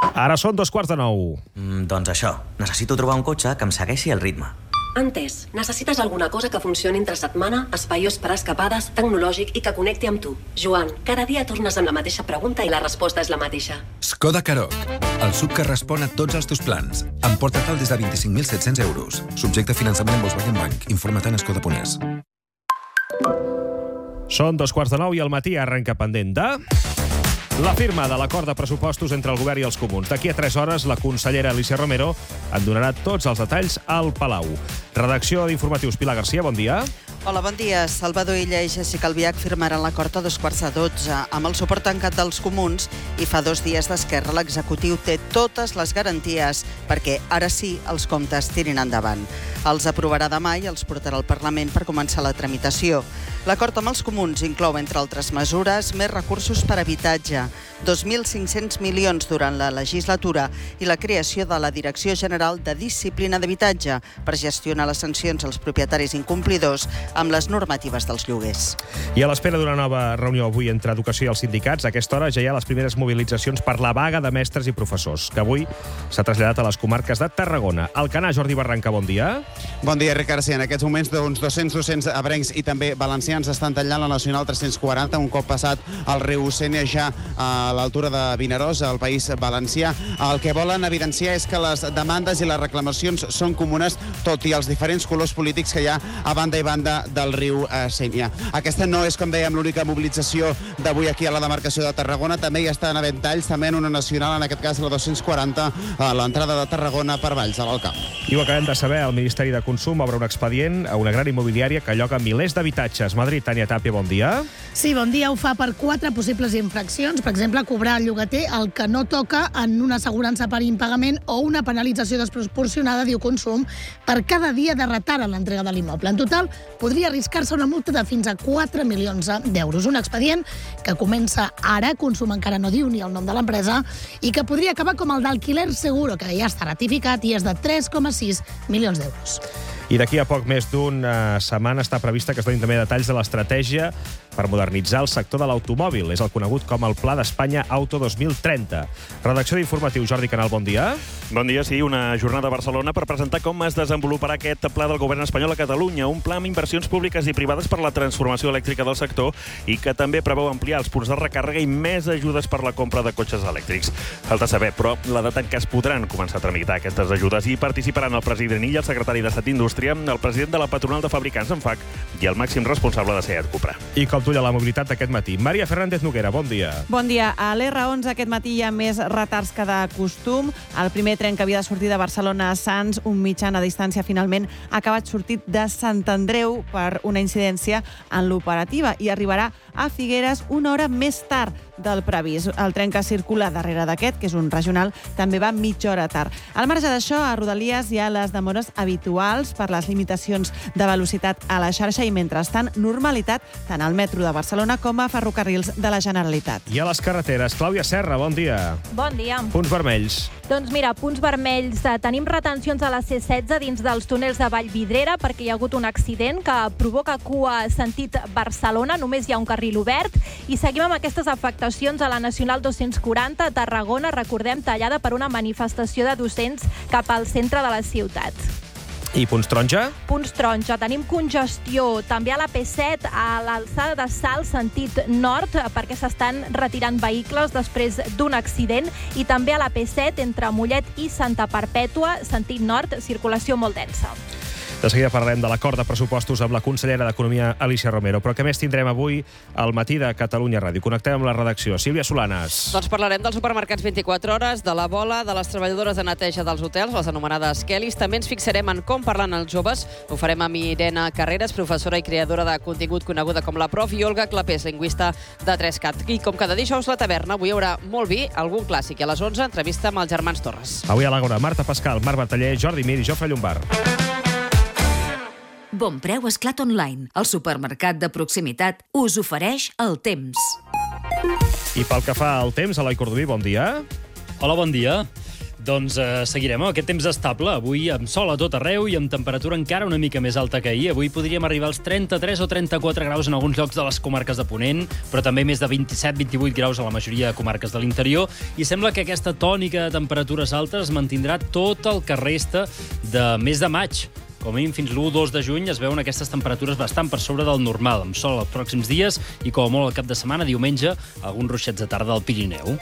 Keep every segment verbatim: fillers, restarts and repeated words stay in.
Ara són dos quarts de nou. Mm, doncs això, necessito trobar un cotxe que em segueixi el ritme. Entès. Necessites alguna cosa que funcioni entre setmana, espaiós per escapades, tecnològic i que connecti amb tu. Joan, cada dia tornes amb la mateixa pregunta i la resposta és la mateixa. Skoda Karoq, el sub que respon a tots els teus plans. Amb portatal des de vint-i-cinc mil set-cents euros. Subjecte a finançament en Volkswagen Bank. Informa-te en skoda punt es. Són dos quarts de nou i el matí arrenca pendent de... la firma de l'acord de pressupostos entre el govern i els comuns. D'aquí a tres hores, la consellera Alícia Romero en donarà tots els detalls al Palau. Redacció d'Informatius, Pilar Garcia, bon dia. Hola, bon dia. Salvador Illa i Jessica Albiach firmaran l'acord a dos quarts de dotze amb el suport tancat dels comuns i fa dos dies d'Esquerra l'executiu té totes les garanties perquè ara sí els comptes tirin endavant. Els aprovarà demà i els portarà al Parlament per començar la tramitació. L'acord amb els comuns inclou, entre altres mesures, més recursos per habitatge, dos mil cinc-cents milions durant la legislatura i la creació de la Direcció General de Disciplina d'Habitatge per gestionar les sancions als propietaris incomplidors amb les normatives dels lloguers. I a l'espera d'una nova reunió avui entre Educació i els sindicats, a aquesta hora ja hi ha les primeres mobilitzacions per la vaga de mestres i professors, que avui s'ha traslladat a les comarques de Tarragona. Alcanar, Jordi Barranca, bon dia. Bon dia, Ricard. Sí, en aquests moments uns dos-cents docents abrencs i també valencians estan tallant la Nacional tres-cents quaranta, un cop passat el riu Sénia ja a l'altura de Vinaròs, al País Valencià. El que volen evidenciar és que les demandes i les reclamacions són comunes, tot i els diferents colors polítics que hi ha a banda i banda del riu Sénia. Aquesta no és, com dèiem, l'única mobilització d'avui aquí a la demarcació de Tarragona. També hi estan a Ventalls, també en una nacional, en aquest cas la dos-cents quaranta, a l'entrada de Tarragona per Valls, a l'Alcamp. I ho acabem de saber, el Ministeri de Consum obre un expedient a una gran immobiliària que lloga milers d'habitatges. Madrid, Tània Tàpia, bon dia. Sí, bon dia. Ho fa per quatre possibles infraccions. Per exemple, cobrar al llogater el que no toca en una assegurança per impagament o una penalització desproporcionada, diu Consum, per cada dia de retard en l'entrega de l'immoble. En total, podria arriscar-se una multa de fins a quatre milions d'euros. Un expedient que comença ara, Consum encara no diu ni el nom de l'empresa, i que podria acabar com el d'Alquiler Seguro, que ja està ratificat i és de tres coma sis milions d'euros. I d'aquí a poc més d'una setmana està prevista que es donin també detalls de l'estratègia per modernitzar el sector de l'automòbil. És el conegut com el Pla d'Espanya Auto dos mil trenta. Redacció d'Informatiu, Jordi Canal, bon dia. Bon dia, sí, una jornada a Barcelona per presentar com es desenvoluparà aquest pla del govern espanyol a Catalunya, un pla amb inversions públiques i privades per la transformació elèctrica del sector i que també preveu ampliar els punts de recàrrega i més ajudes per la compra de cotxes elèctrics. Falta saber, però, la data en què es podran començar a tramitar aquestes ajudes. Hi participaran el president i el secretari d'Estat d'Indústria, el president de la patronal de fabricants en F A C i el màxim responsable de Seat Cupra. I com tu, la mobilitat d'aquest matí. Maria Fernández Noguera, bon dia. Bon dia. A l'R onze aquest matí hi ha més retards que de costum. El primer tren que havia de sortir de Barcelona a Sants, un mitjana distància, finalment ha acabat sortit de Sant Andreu per una incidència en l'operativa i arribarà a Figueres una hora més tard del previst. El tren que circula darrere d'aquest, que és un regional, també va mitja hora tard. Al marge d'això, a Rodalies hi ha les demores habituals per les limitacions de velocitat a la xarxa i, mentrestant, normalitat tant al metro de Barcelona com a ferrocarrils de la Generalitat. I a les carreteres, Clàudia Serra, bon dia. Bon dia. Punts vermells. Doncs mira, punts vermells. Tenim retencions a la C setze dins dels túnels de Vallvidrera perquè hi ha hagut un accident que provoca cua sentit Barcelona. Només hi ha un carril obert i seguim amb aquestes afectacions a la Nacional dos-cents quaranta a Tarragona, recordem, tallada per una manifestació de docents cap al centre de la ciutat. I punts taronja? Punts taronja. Tenim congestió també a la P set a l'alçada de Salt, sentit nord, perquè s'estan retirant vehicles després d'un accident, i també a la P set entre Mollet i Santa Perpètua, sentit nord, circulació molt densa. De seguida parlarem de l'acord de pressupostos amb la consellera d'Economia, Alícia Romero. Però què més tindrem avui al matí de Catalunya Ràdio? Connectem amb la redacció. Sílvia Solanes. Doncs parlarem dels supermercats vint-i-quatre hores, de la bola, de les treballadores de neteja dels hotels, les anomenades Kellys. També ens fixarem en com parlen els joves. Ho farem amb Irene Carreras, professora i creadora de contingut coneguda com la Prof, i Olga Clapés, lingüista de tres cat. I com cada dijous, la taverna. Avui hi haurà molt vi, algun clàssic. I a les onze, entrevista amb els germans Torres. Avui a l'Àgora, Marta Pascal, Marc Bataller, Jordi Mir i Jofre Llombard. Bonpreu Esclat Online, el supermercat de proximitat, us ofereix el temps. I pel que fa al temps, Eloi Cordoví, bon dia. Hola, bon dia. Doncs eh, seguirem amb aquest temps estable. Avui amb sol a tot arreu i amb temperatura encara una mica més alta que ahir. Avui podríem arribar als trenta-tres o trenta-quatre graus en alguns llocs de les comarques de Ponent, però també més de vint-i-set vint-i-vuit graus a la majoria de comarques de l'interior. I sembla que aquesta tònica de temperatures altes es mantindrà tot el que resta de mes de maig. Com a mínim, fins l'u dos de juny es veuen aquestes temperatures bastant per sobre del normal, amb sol els pròxims dies i, com a molt, el cap de setmana, diumenge, alguns ruixats de tarda al Pirineu.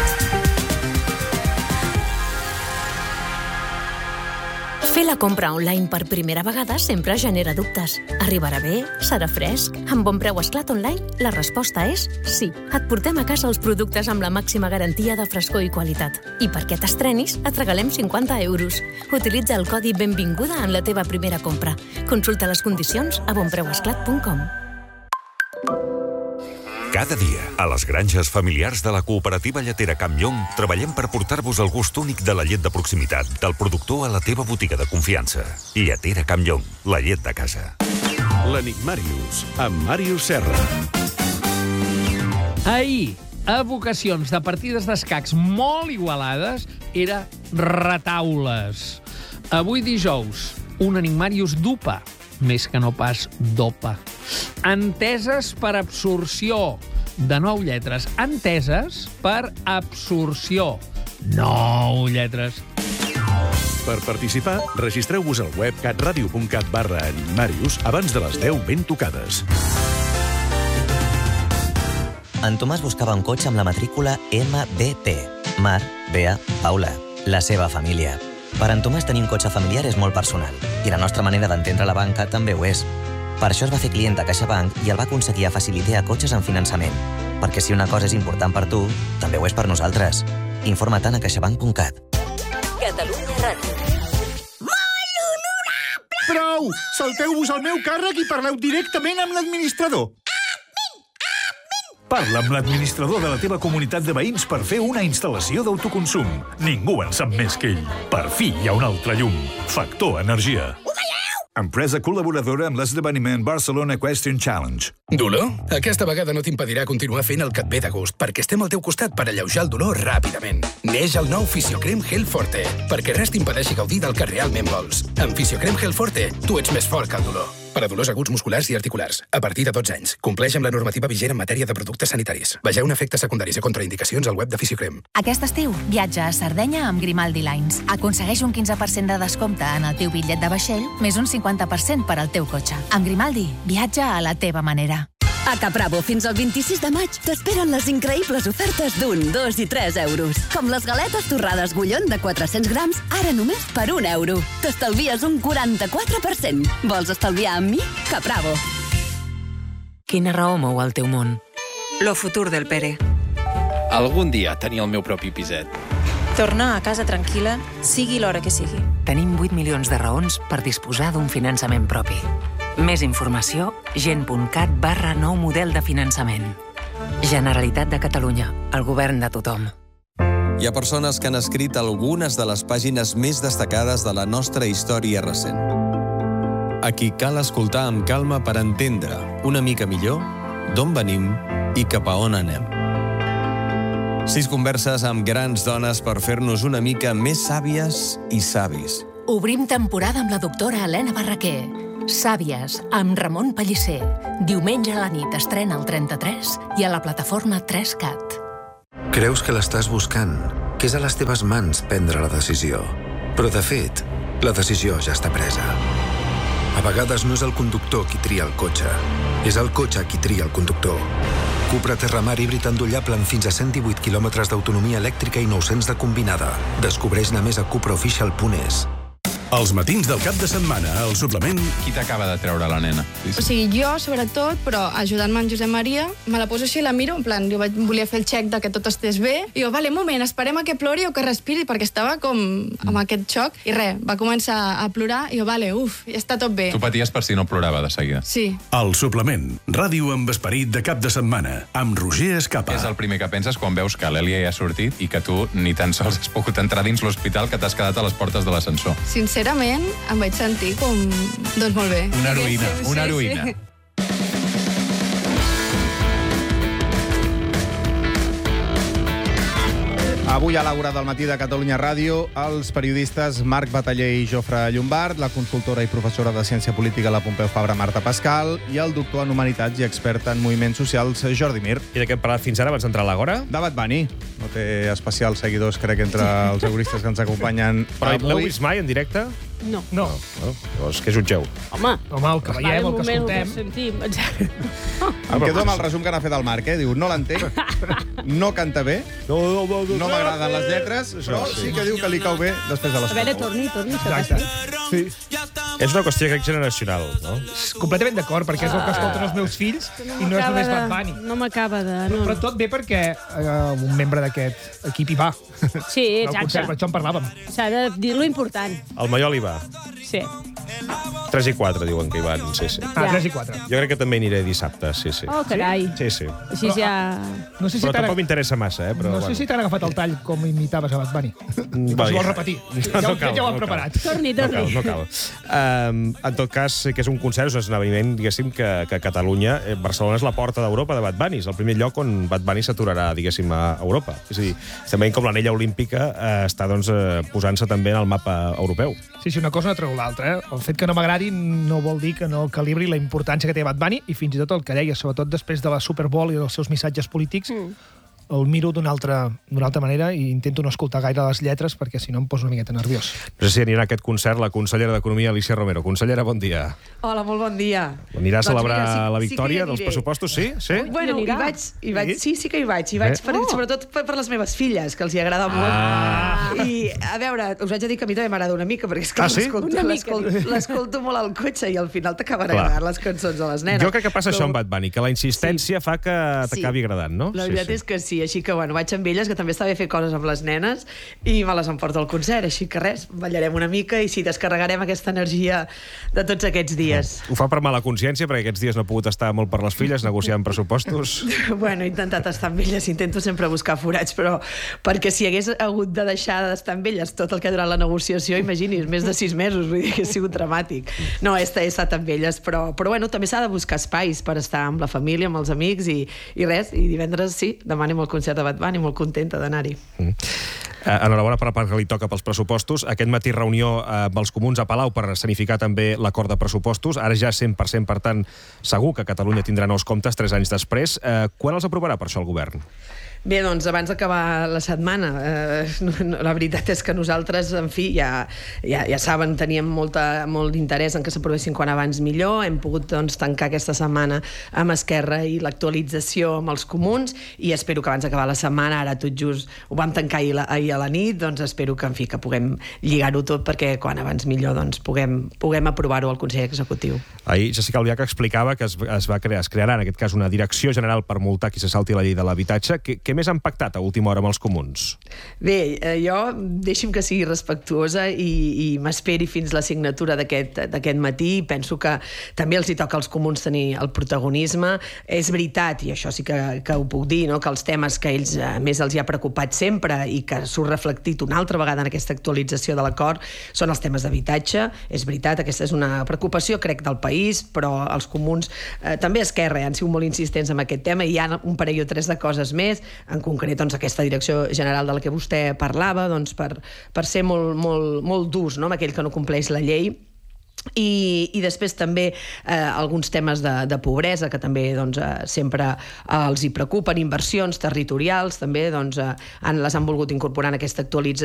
Fer la compra online per primera vegada sempre genera dubtes. Arribarà bé? Serà fresc? Amb Bon Preu Esclat Online, la resposta és sí. Et portem a casa els productes amb la màxima garantia de frescor i qualitat. I perquè t'estrenis, et regalem cinquanta euros. Utilitza el codi Benvinguda en la teva primera compra. Consulta les condicions a bon preu esclat punt com. Cada dia, a les granges familiars de la cooperativa lletera Campllong, treballem per portar-vos el gust únic de la llet de proximitat del productor a la teva botiga de confiança. Lletera Campllong, la llet de casa. L'Enigmàrius, amb Màrius Serra. Ahir, a vocacions de partides d'escacs molt igualades, era retaules. Avui dijous, un Enigmàrius d'Upa, més que no pas d'Opa. Enteses per absorció. De nou lletres. Enteses per absorció. Nou lletres. Per participar, registreu-vos al web catradio.cat barra Enigmàrius abans de les deu ben tocades. En Tomàs buscava un cotxe amb la matrícula M B T. Mar, Bea, Paula. La seva família. Per en Tomàs tenir un cotxe familiar és molt personal, i la nostra manera d'entendre la banca també ho és. Per això es va fer client de CaixaBank i el va aconseguir a facilitar cotxes en finançament. Perquè si una cosa és important per tu, també ho és per nosaltres. Informa-te'n a caixabank punt cat. Catalunya Ràdio. Molt honorable! Prou! Salteu-vos al meu càrrec i parleu directament amb l'administrador. Parla amb l'administrador de la teva comunitat de veïns per fer una instal·lació d'autoconsum. Ningú en sap més que ell. Per fi hi ha un altre llum. Factor Energia. Empresa col·laboradora amb l'esdeveniment Barcelona Question Challenge. Dolor? Aquesta vegada no t'impedirà continuar fent el que et ve de gust, perquè estem al teu costat per alleujar el dolor ràpidament. Neix el nou Fisiocrem Gel Forte, perquè res t'impedeixi gaudir del que realment vols. Amb Fisiocrem Gel Forte, tu ets més fort que el dolor. Per a dolors aguts musculars i articulars, a partir de dotze anys. Compleix amb la normativa vigent en matèria de productes sanitaris. Vegeu efectes secundaris i contraindicacions al web de Fisiocrem. Aquest estiu, viatja a Sardenya amb Grimaldi Lines. Aconsegueix un quinze per cent de descompte en el teu bitllet de vaixell, més un cinquanta per cent per al teu cotxe. Amb Grimaldi, viatja a la teva manera. A Capravo, fins al vint-i-sis de maig, t'esperen les increïbles ofertes d'un, dos i tres euros. Com les galetes torrades Gullón de quatre-cents grams, ara només per un euro. T'estalvies un quaranta-quatre per cent. Vols estalviar amb mi? Capravo. Quina raó mou el teu món? Lo futur del Pere. Algun dia tenir el meu propi piset. Tornar a casa tranquil·la, sigui l'hora que sigui. Tenim vuit milions de raons per disposar d'un finançament propi. Més informació, gent.cat barra nou model de finançament. Generalitat de Catalunya, el govern de tothom. Hi ha persones que han escrit algunes de les pàgines més destacades de la nostra història recent. A qui cal escoltar amb calma per entendre una mica millor d'on venim i cap a on anem. Sis converses amb grans dones per fer-nos una mica més sàvies i savis. Obrim temporada amb la doctora Helena Barraquer. Sàvies, amb Ramon Pellicer. Diumenge a la nit estrena al trenta-tres i a la plataforma tres cat. Creus que l'estàs buscant, que és a les teves mans prendre la decisió. Però, de fet, la decisió ja està presa. A vegades no és el conductor qui tria el cotxe, és el cotxe qui tria el conductor. Cupra Terramar híbrid endollable amb fins a cent divuit quilòmetres d'autonomia elèctrica i nou-cents de combinada. Descobreix-ne més a cupraofficial punt es. Els matins del cap de setmana, al suplement... Qui t'acaba de treure la nena? O sigui, jo, sobretot, però ajudant-me en Josep Maria, me la poso així i la miro, en plan, jo vaig, volia fer el xec de que tot estés bé, i jo, vale, un moment, esperem a que plori o que respiri, perquè estava com amb aquest xoc, i res, va començar a plorar, i jo, vale, uf, ja està tot bé. Tu paties per si no plorava de seguida. Sí. El suplement, ràdio amb esperit de cap de setmana, amb Roger Escapa. És el primer que penses quan veus que l'Èlia ja ha sortit i que tu ni tan sols has pogut entrar dins l'hospital, que t'has quedat a les portes de l'ascensor. Sincerament, em vaig sentir com... Doncs molt bé. Una heroïna, sí, una heroïna. Sí, sí. Avui a l'Àgora del matí de Catalunya Ràdio, els periodistes Marc Bataller i Jofre Llombard, la consultora i professora de Ciència Política a la Pompeu Fabra Marta Pascal i el doctor en Humanitats i expert en moviments socials Jordi Mir. I de què hem parlat fins ara abans d'entrar a l'Àgora? De Bad Bunny. No té especials seguidors, crec, entre els euristes que ens acompanyen Però avui. l'heu vist mai en directe? No. No. no. Llavors, què jutgeu? Home, Home, el que veiem, el que escoltem. sentim. Em quedo amb el resum que n'ha fet el Marc, eh? Diu, no l'entenc, no canta bé, no, no, no, no, no m'agraden les lletres, però sí que diu que li cau bé després de A veure, l'escolta. torni, torni. Sí. És una qüestió, crec, generacional, no? Completament d'acord, perquè és el que escolten els meus fills i no és només Bad Bunny. No m'acaba de... No. Però tot bé perquè eh, un membre d'aquest equip hi va. Sí, Al concert, per exacte. això en parlàvem. S'ha de dir lo important. El Mallol hi va. Sí. tres i quatre diuen que hi van, sí, sí. Ah, tres i quatre. Jo crec que també aniré dissabte, sí, sí. Oh, carai. Sí, sí. Així ja... No sé si Però t'han tampoc m'interessa massa, eh? Però, no sé si t'han agafat el tall com imitaves a Bad Bunny. Va, Si ja. vols repetir. No, Ja, no ho- cal, ja ho no hem preparat. cal. Torni, No torni. cal, no cal. Um, en tot cas, sí que és un concert, és un esdeveniment, diguéssim, que, que Catalunya, eh, Barcelona és la porta d'Europa de Bad Bunny, és el primer lloc on Bad Bunny s'aturarà, diguéssim, a Europa. És a dir, estem veient com l'anella olímpica eh, està doncs, eh, posant-se també en el mapa europeu. Sí, sí, una cosa no treu l'altra. Eh? El fet que no m'agradi no vol dir que no calibri la importància que té Bad Bunny i fins i tot el que deia, sobretot després de la Super Bowl i dels seus missatges polítics, mm. el miro d'una altra, d'una altra manera i intento no escoltar gaire les lletres perquè si no em poso una miqueta nerviós. No sé si anirà a aquest concert la consellera d'Economia, Alicia Romero. Consellera, bon dia. Hola, molt bon dia. Anirà a Doncs celebrar mira, sí- la sí victòria que hi dels aniré. pressupostos, sí? Sí? Bueno, hi anirà. vaig, hi vaig, sí, sí que hi vaig. Hi vaig Bé. per, Oh. sobretot per, per les meves filles, que els hi agrada molt. Ah. I, a veure, us haig de dir que a mi també m'agrada una mica, perquè és que Ah, sí? l'escolto Una mica. l'escolto- l'escolto molt al cotxe i al final t'acaben Clar. agradant les cançons a les nenes. Jo crec que passa Però- això amb Bad Bunny, que la insistència fa que t'acabi agradant, no? La veritat és que sí, així que bueno, vaig amb elles, que també està bé fer coses amb les nenes, i me les emporto al concert, així que res, ballarem una mica i sí, descarregarem aquesta energia de tots aquests dies. Ho fa per mala consciència, perquè aquests dies no he pogut estar molt per les filles negociant pressupostos. Bueno, he intentat estar amb elles, intento sempre buscar forats, però perquè si hagués hagut de deixar d'estar amb elles tot el que ha durat la negociació, imagini's, més de sis mesos, vull dir que ha sigut dramàtic. No, he estat, he estat amb elles, però, però bueno, també s'ha de buscar espais per estar amb la família, amb els amics, i, i res, i divendres sí, demà anem al concert de Bad Bunny, molt contenta d'anar-hi. Mm. Eh, enhorabona per la part que li toca pels pressupostos. Aquest matí reunió eh, amb els comuns a Palau per escenificar també l'acord de pressupostos. Ara ja cent per cent, per tant, segur que Catalunya tindrà nous comptes tres anys després. Eh, quan els aprovarà per això el govern? Bé, doncs abans d'acabar la setmana, eh, no, no, la veritat és que nosaltres, en fi, ja, ja, ja saben, teníem molta, molt d'interès en que s'aprovessin quan abans millor, hem pogut doncs, tancar aquesta setmana amb Esquerra i l'actualització amb els comuns, i espero que abans d'acabar la setmana, ara tot just ho vam tancar ahir, la, ahir a la nit, doncs espero que, en fi, que puguem lligar-ho tot perquè quan abans millor doncs, puguem, puguem aprovar-ho al Consell Executiu. Ahir Jessica Albiach explicava que es, es va crear, es crearà en aquest cas una direcció general per multar qui se salti la llei de l'habitatge. Què, què més han pactat a última hora amb els comuns? Bé, eh, jo deixi'm que sigui respectuosa i, i m'esperi fins la signatura d'aquest d'aquest matí. Penso que també els hi toca als comuns tenir el protagonisme. És veritat, i això sí que, que ho puc dir, no? que els temes que ells eh, més els hi ha preocupat sempre i que surt reflectit una altra vegada en aquesta actualització de l'acord són els temes d'habitatge. És veritat, aquesta és una preocupació, crec, del país, però els comuns, eh, també Esquerra, han sigut molt insistents en aquest tema i hi ha un parell o tres de coses més, en concret doncs, aquesta direcció general de la que vostè parlava, doncs, per, per ser molt, molt, molt durs, no?, amb aquell que no compleix la llei. I, i després també eh, alguns temes de, de pobresa que també doncs, eh, sempre eh, els hi preocupen, inversions territorials també doncs, eh, han, les han volgut incorporar en aquesta actualització.